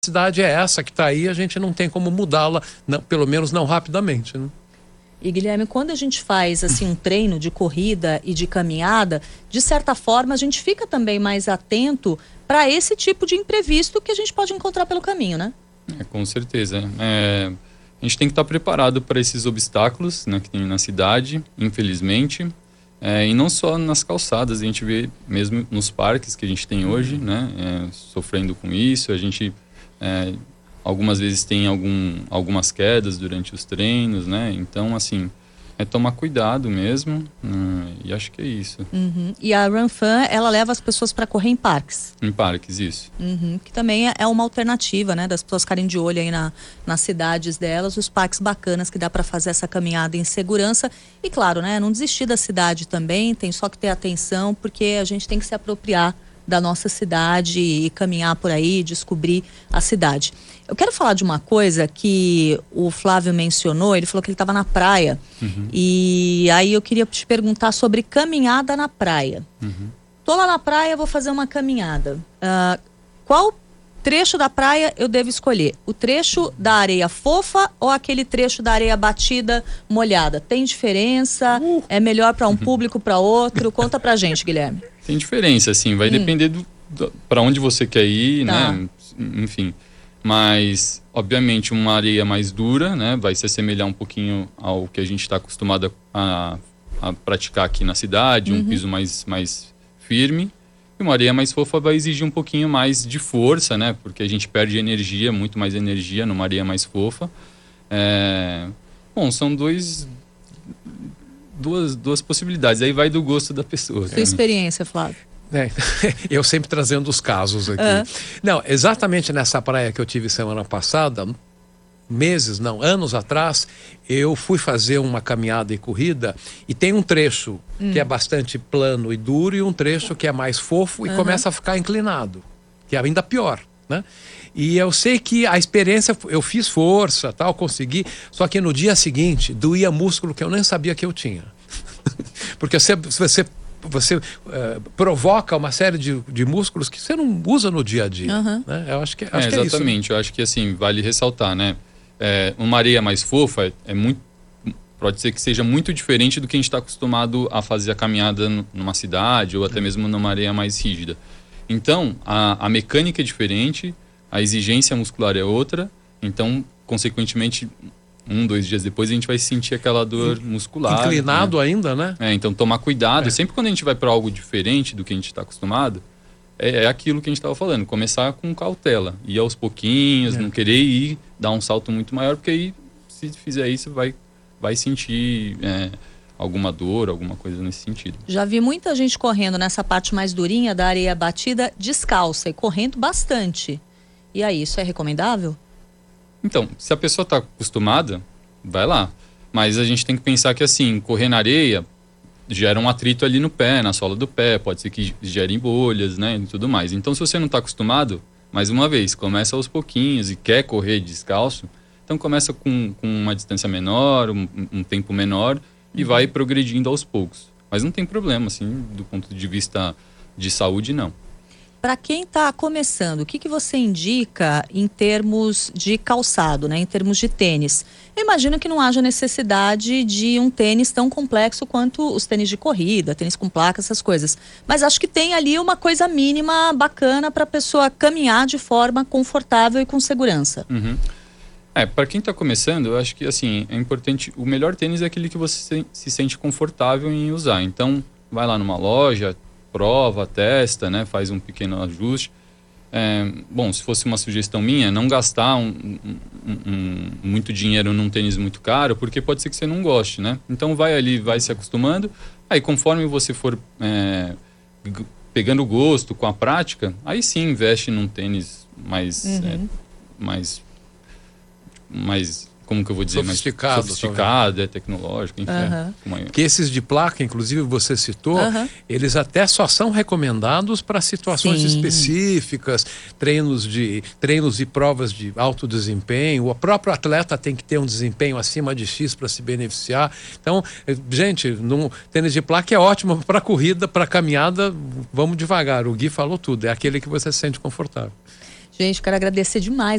cidade é essa que está aí, a gente não tem como mudá-la, pelo menos não rapidamente, né? E Guilherme, quando a gente faz assim um treino de corrida e de caminhada, de certa forma a gente fica também mais atento para esse tipo de imprevisto que a gente pode encontrar pelo caminho, né? Com certeza. A gente tem que estar preparado para esses obstáculos, né, que tem na cidade, infelizmente. E não só nas calçadas, a gente vê mesmo nos parques que a gente tem hoje, né, sofrendo com isso. A gente algumas vezes tem algumas quedas durante os treinos, né? Então, assim, tomar cuidado mesmo, e acho que é isso. E a RunFun, ela leva as pessoas para correr em parques. Em parques, isso. Que também é uma alternativa, né? Das pessoas ficarem de olho aí nas cidades delas, os parques bacanas que dá para fazer essa caminhada em segurança. E claro, né? Não desistir da cidade também, tem só que ter atenção, porque a gente tem que se apropriar da nossa cidade e caminhar por aí, descobrir a cidade. Eu quero falar de uma coisa que o Flávio mencionou, ele falou que ele estava na praia, e aí eu queria te perguntar sobre caminhada na praia. Tô lá na praia, vou fazer uma caminhada. Qual trecho da praia eu devo escolher? O trecho da areia fofa ou aquele trecho da areia batida, molhada? Tem diferença? É melhor para um público, para outro? Conta pra gente, Guilherme. Tem diferença, assim, vai depender para onde você quer ir, Tá. né? Enfim, mas obviamente uma areia mais dura, né? Vai se assemelhar um pouquinho ao que a gente está acostumado a praticar aqui na cidade, um piso mais firme. E uma areia mais fofa vai exigir um pouquinho mais de força, né? Porque a gente perde energia, muito mais energia numa areia mais fofa. Bom, são duas possibilidades. Aí vai do gosto da pessoa. Sua experiência, Flávio. Eu sempre trazendo os casos aqui. Não, exatamente nessa praia que eu tive semana passada, anos atrás, eu fui fazer uma caminhada e corrida e tem um trecho que é bastante plano e duro e um trecho que é mais fofo e começa a ficar inclinado, que é ainda pior, né? E eu sei que a experiência, eu fiz força, tal, consegui, só que no dia seguinte doía músculo que eu nem sabia que eu tinha. Porque você provoca uma série de músculos que você não usa no dia a dia, né? Eu acho que é isso. Exatamente, eu acho que assim, vale ressaltar, né? Uma areia mais fofa pode ser que seja muito diferente do que a gente está acostumado a fazer a caminhada numa cidade ou até mesmo numa areia mais rígida. Então, a mecânica é diferente, a exigência muscular é outra, então, consequentemente, 2 dias depois a gente vai sentir aquela dor muscular. Inclinado, né? Ainda, né? Então tomar cuidado. Sempre quando a gente vai para algo diferente do que a gente está acostumado, é aquilo que a gente estava falando, começar com cautela, ir aos pouquinhos, não querer dar um salto muito maior, porque aí, se fizer isso, vai sentir alguma dor, alguma coisa nesse sentido. Já vi muita gente correndo nessa parte mais durinha da areia batida descalça e correndo bastante. E aí, isso é recomendável? Então, se a pessoa está acostumada, vai lá. Mas a gente tem que pensar que, assim, correr na areia gera um atrito ali no pé, na sola do pé, pode ser que gere bolhas, né, e tudo mais. Então, se você não está acostumado, mais uma vez, começa aos pouquinhos e quer correr descalço, então começa com uma distância menor, um tempo menor e vai progredindo aos poucos. Mas não tem problema, assim, do ponto de vista de saúde, não. Para quem está começando, o que você indica em termos de calçado, né? Em termos de tênis? Eu imagino que não haja necessidade de um tênis tão complexo quanto os tênis de corrida, tênis com placa, essas coisas. Mas acho que tem ali uma coisa mínima bacana para a pessoa caminhar de forma confortável e com segurança. Para quem está começando, eu acho que assim, é importante, o melhor tênis é aquele que você se sente confortável em usar. Então, vai lá numa loja, prova, testa, né? Faz um pequeno ajuste. Bom, se fosse uma sugestão minha, não gastar muito dinheiro num tênis muito caro, porque pode ser que você não goste, né? Então vai ali, vai se acostumando. Aí conforme você for pegando gosto com a prática, aí sim investe num tênis mais como que eu vou dizer, sofisticado, mais sofisticado, tecnológico, enfim. Que esses de placa, inclusive você citou, eles até só são recomendados para situações específicas, treinos e provas de alto desempenho. O próprio atleta tem que ter um desempenho acima de X para se beneficiar. Então, gente, tênis de placa é ótimo para corrida, para caminhada, vamos devagar. O Gui falou tudo, é aquele que você se sente confortável. Gente, quero agradecer demais